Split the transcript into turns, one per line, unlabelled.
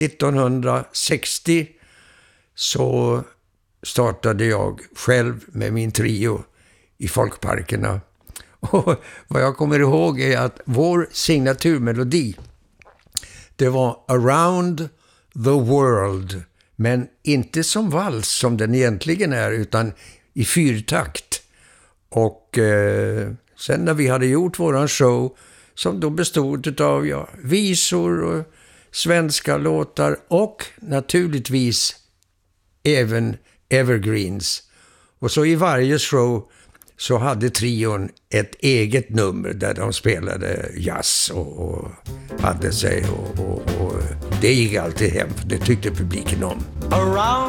1960 så startade jag själv med min trio i folkparkerna. Och vad jag kommer ihåg är att vår signaturmelodi, det var Around the World, men inte som vals som den egentligen är, utan i fyrtakt. Och sen när vi hade gjort våran show, som då bestod av visor och svenska låtar och naturligtvis även evergreens. Och så i varje show så hade trion ett eget nummer där de spelade jazz och hade sig och det gick alltid hem, för det tyckte publiken om.
Around